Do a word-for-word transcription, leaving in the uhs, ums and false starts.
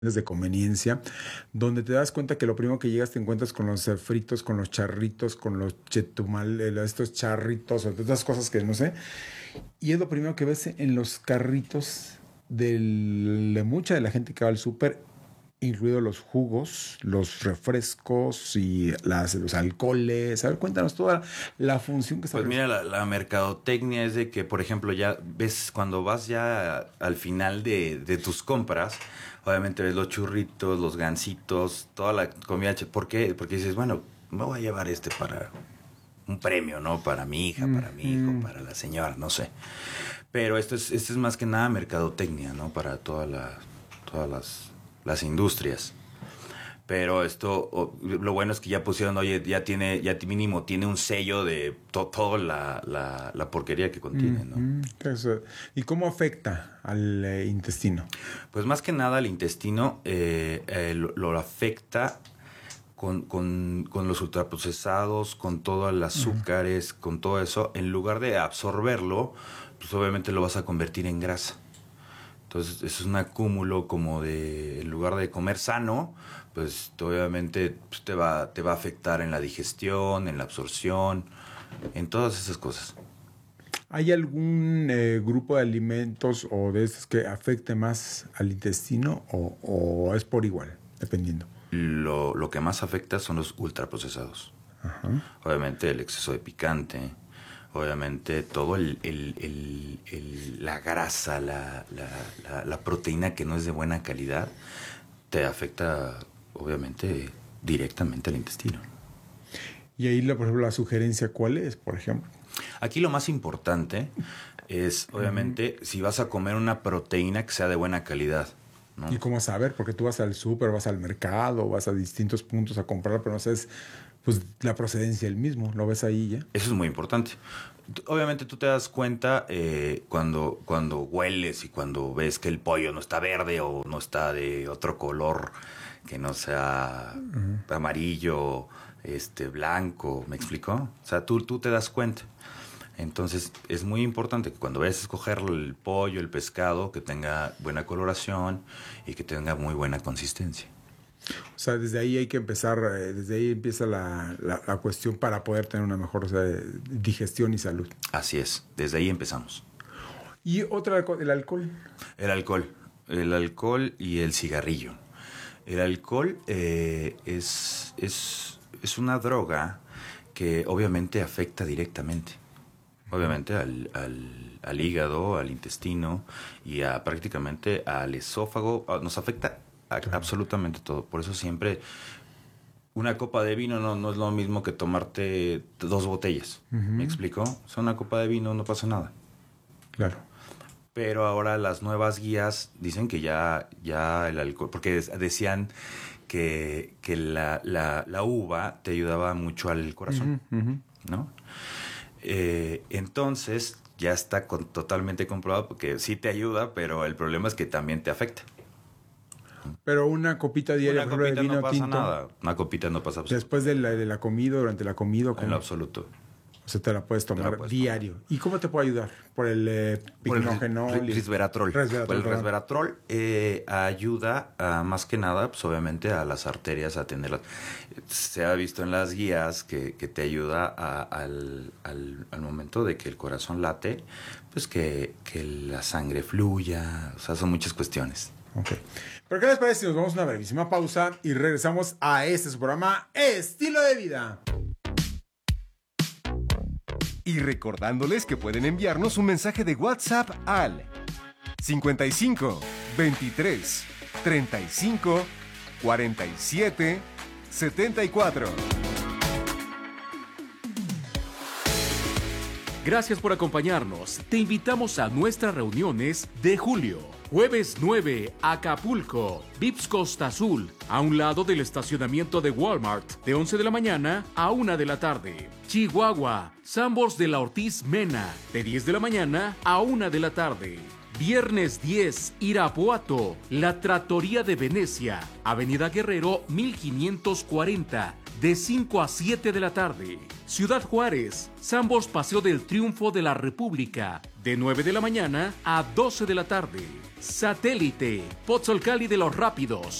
de conveniencia, donde te das cuenta que lo primero que llegas te encuentras con los fritos, con los charritos, con los chetumal, estos charritos, o estas cosas que no sé, y es lo primero que ves en los carritos del, de mucha de la gente que va al súper, incluidos los jugos, los refrescos y las, los alcoholes. A ver, cuéntanos toda la función que está. Pues mira, la, la mercadotecnia es de que, por ejemplo, ya ves, cuando vas ya al final de, de tus compras, obviamente ves los churritos, los gansitos, toda la comida. ¿Por qué? Porque dices, bueno, me voy a llevar este para un premio, ¿no? Para mi hija, mm, para mi hijo, mm. para la señora, no sé. Pero esto es, esto es más que nada mercadotecnia, ¿no? Para toda la, todas las... las industrias. Pero esto, lo bueno es que ya pusieron, oye, ya tiene, ya mínimo tiene un sello de to, toda la, la, la porquería que contiene, ¿no? Mm-hmm. ¿Y cómo afecta al eh, intestino? Pues más que nada al intestino eh, eh, lo, lo afecta con, con, con los ultraprocesados, con todos los azúcares, uh-huh. con todo eso. En lugar de absorberlo, pues obviamente lo vas a convertir en grasa. Entonces, eso es un acúmulo como de, en lugar de comer sano, pues obviamente pues, te va, te va a afectar en la digestión, en la absorción, en todas esas cosas. ¿Hay algún eh, grupo de alimentos o de estos que afecte más al intestino o, o es por igual, dependiendo? Lo, lo que más afecta son los ultraprocesados. Ajá. Obviamente el exceso de picante. Obviamente todo el, el, el, el la grasa, la, la, la, la proteína que no es de buena calidad, te afecta obviamente directamente al intestino. Y ahí, por ejemplo, la sugerencia, ¿cuál es, por ejemplo? Aquí lo más importante es, obviamente, uh-huh. si vas a comer una proteína que sea de buena calidad, ¿no? ¿Y cómo saber? Porque tú vas al súper, vas al mercado, vas a distintos puntos a comprar, pero no sabes pues la procedencia del mismo, lo ves ahí ya. Eso es muy importante. Obviamente tú te das cuenta eh, cuando, cuando hueles y cuando ves que el pollo no está verde o no está de otro color que no sea uh-huh. amarillo, este, blanco, ¿me explicó? O sea, tú, tú te das cuenta. Entonces es muy importante que cuando vayas a escoger el pollo, el pescado, que tenga buena coloración y que tenga muy buena consistencia. O sea, desde ahí hay que empezar, eh, desde ahí empieza la, la, la cuestión para poder tener una mejor, o sea, digestión y salud. Así es, desde ahí empezamos. ¿Y otra, el alcohol? El alcohol, el alcohol y el cigarrillo. El alcohol eh, es, es, es una droga que obviamente afecta directamente. Obviamente al, al, al hígado, al intestino y a, prácticamente al esófago. Nos afecta a, absolutamente todo. Por eso siempre una copa de vino no, no es lo mismo que tomarte dos botellas. Uh-huh. ¿Me explico? O sea, una copa de vino no pasa nada. Claro. Pero ahora las nuevas guías dicen que ya, ya el alcohol... Porque decían que, que la, la, la uva te ayudaba mucho al corazón, uh-huh, uh-huh. ¿no? Eh, entonces ya está con, totalmente comprobado porque sí te ayuda, pero el problema es que también te afecta. Pero una copita diaria una copita de vino no pasa tinto, nada. Una copita no pasa absolutamente. Después de la, de la comida, durante la comida. En lo absoluto. O sea, te la puedes tomar la puedes diario. tomar. ¿Y cómo te puede ayudar? Por el eh, picnogeno. El resveratrol. resveratrol. El resveratrol eh, ayuda a, más que nada, pues obviamente a las arterias a tenerlas. Se ha visto en las guías que, que te ayuda a, al, al, al momento de que el corazón late, pues que, que la sangre fluya. O sea, son muchas cuestiones. Ok. Pero ¿qué les parece si nos vamos a una brevísima pausa y regresamos a este su programa Estilo de Vida? Y recordándoles que pueden enviarnos un mensaje de WhatsApp al cincuenta y cinco, veintitrés, treinta y cinco, cuarenta y siete, setenta y cuatro. Gracias por acompañarnos. Te invitamos a nuestras reuniones de julio. Jueves nueve, Acapulco, Vips Costa Azul, a un lado del estacionamiento de Walmart, de once de la mañana a una de la tarde. Chihuahua, Sambors de la Ortiz Mena, de diez de la mañana a una de la tarde. Viernes diez, Irapuato, La Trattoria de Venecia, Avenida Guerrero mil quinientos cuarenta, de cinco a siete de la tarde. Ciudad Juárez, Sambors Paseo del Triunfo de la República, de nueve de la mañana a doce de la tarde. Satélite, Pozzolcali de los Rápidos,